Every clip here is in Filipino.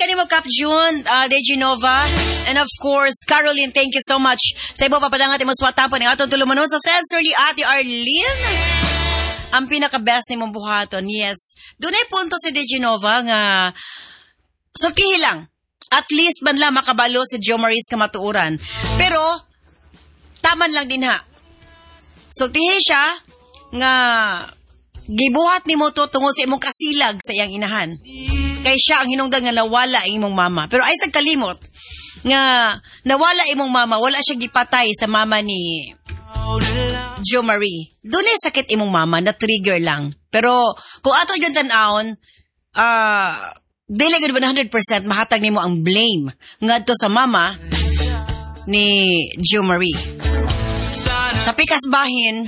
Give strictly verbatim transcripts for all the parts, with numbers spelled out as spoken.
kanimo Cap June, uh, De Genova, and of course, Caroline, thank you so much. Sa ibo papadangat mo swatampon ng atong tulumanon sa sensorly Ate Arlene. Ang pinaka-best ni mong buhaton, yes. Doon ay punto si De Genova nga sultihi lang. At least banla makabalo si Jo Maris kamatuuran. Pero, taman lang din ha. Sultihi siya nga gibuhat ni mo to tungod sa imong kasilag sa iyang inahan. Kay siya ang hinungdan nga nawala ang imong mama. Pero ay sa kalimot nga nawala imong mama, wala siya gipatay sa mama ni Jo Marie. Doon ay sakit imong mama, na-trigger lang. Pero kung ato dyan tanawon, ah, uh, dili gud one hundred percent mahatag nimo ang blame ngadto sa mama ni Jo Marie. Sa pikas bahin,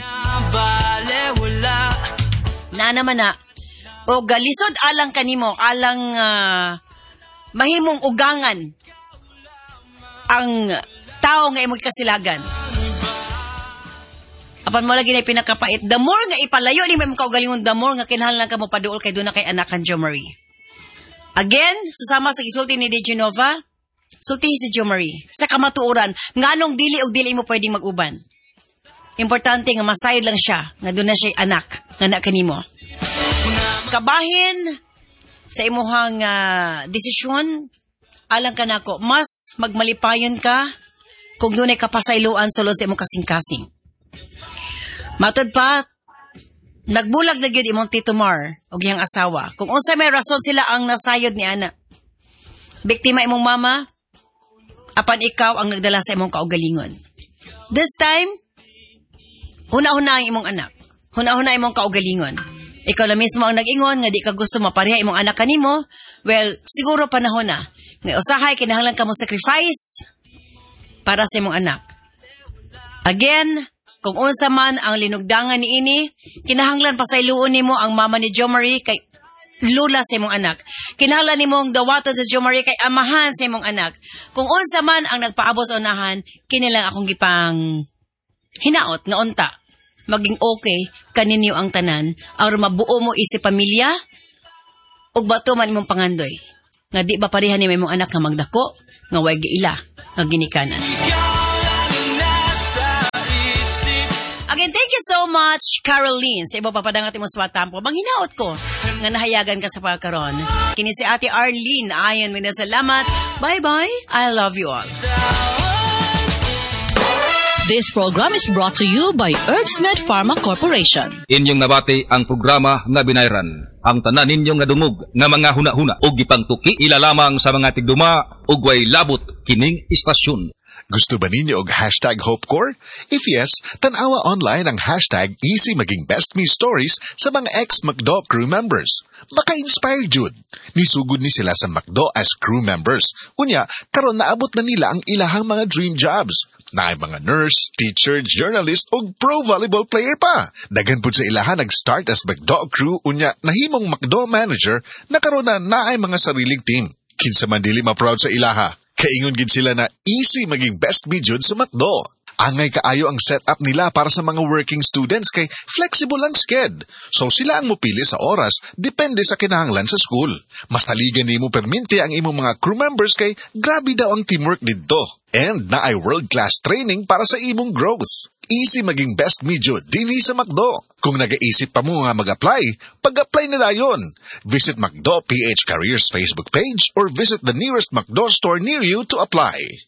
na naman na, o galisod alang kanimo, alang uh, mahimong ugangan ang tao nga imong kasilagan. Apan mo lagi na pinakapait, the more nga ipalayo ni mo imong kaugalingon, the more nga kinahanglan ka mo paduol kay doon na kay anak kan Jo Marie. Again, susama sa gisulti ni De Genova, sultihi si Jo Marie. Sa kamatuoran, nganong dili o dili mo pwedeng mag-uban. Importante nga masayod lang siya, nga doon na siya anak, nga anak kanimo. Kabahin sa imuhang uh, desisyon, alang ka nako, mas magmalipayon ka kung doon ay kapasayloan sulod sa imong kasing-kasing. Matod pa, nagbulag na gyud imong Tito Mar og iyang asawa. Kung unsa may rason sila ang nasayod ni ana. Biktima imong mama, apan ikaw ang nagdala sa imong kaugalingon. This time, huna-huna ang imong anak. Huna-huna imong kaugalingon. Ikaw na mismo ang nag-ingon nga di ka gusto mapareha imong anak kanimo. Well, siguro panahon na. Nga usahay kinahanglan ka mo sacrifice para sa imong anak. Again, kung unsa man ang linugdangan ni ini, kinahanglan pasayloon nimo ang mama ni Jo Marie kay lula sa imong anak. Kinahanglan nimo ang dawaton sa Jo Marie kay amahan sa imong anak. Kung unsa man ang nagpaabot sa unahan, kinilang akong gipang hinaot nga unta. Maging okay kaninyo ang tanan, ang mabuo mo isip pamilya, ug bato man imong pangandoy. Nga di ba pareha ni imong anak nga magdako, nga way giila, nga ginikanan. Again, thank you so much, Caroline. Sa iba papadangat imong swatampo, manghinaot ko nga nahayagan ka sa pagkaron. Kini si Ate Arlene, ayon mo na salamat. Bye-bye. I love you all. This program is brought to you by Herbsmed Pharma Corporation. Inyong nabati ang programa nga binayran. Ang tanan ninyong nadungog nga mga huna-huna o gipangtuki ilalamang sa mga tigduma ug way labot kining istasyon. Gusto ba ninyo og hashtag HopeCore? If yes, tanawa online ang hashtag easy maging best me stories sa mga ex-McDo crew members. Maka-inspire jud. Nisugod ni sila sa McDo as crew members. Unya, karon naabot na nila ang ilahang mga dream jobs. Na ay mga nurse, teacher, journalist o pro volleyball player pa. Dagan pud sa ilahan nag-start as McDo crew unya nahimong McDo manager na karon na naay mga sariling team. Kinsa man dili ma-proud sa ilaha. Kaingon gid sila na easy maging best me jud sa McDo. Angay kaayo ang setup nila para sa mga working students kay flexible ang sked. So sila ang mupili sa oras depende sa kinahanglan sa school. Masaligan nimo perminti ang imong mga crew members kay grabe daw ang teamwork didto. And na ay world-class training para sa imong growth. Easy maging best me jud dinhi sa McDo. Kung nagaisip pa mo nga mag-apply, pag-apply na dayon. Visit McDo P H Careers Facebook page or visit the nearest McDo store near you to apply.